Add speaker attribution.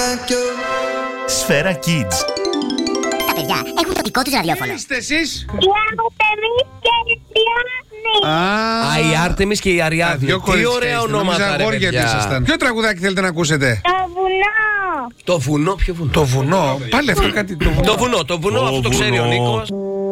Speaker 1: Σφαίρα Kids.
Speaker 2: Τα παιδιά έχουν το δικό τους ραδιόφωνο.
Speaker 3: Είστε εσείς?
Speaker 4: Η Άρτεμις και η Αριάδνη.
Speaker 5: Α, η Άρτεμις και η Αριάδνη.
Speaker 3: Δύο
Speaker 5: Τι
Speaker 3: κορίτσια
Speaker 5: ωραία
Speaker 3: είστε,
Speaker 5: ονόματα,
Speaker 3: νόμιζα
Speaker 5: ρε
Speaker 3: αγόρια
Speaker 5: παιδιά.
Speaker 3: ήσασταν. Ποιο τραγουδάκι θέλετε να ακούσετε?
Speaker 4: Το βουνό.
Speaker 5: Το βουνό, ποιο βουνό?
Speaker 3: Το βουνό. Πάλι αυτό κάτι. Το βουνό.
Speaker 5: Το βουνό, αυτό το ξέρει ο Νίκος.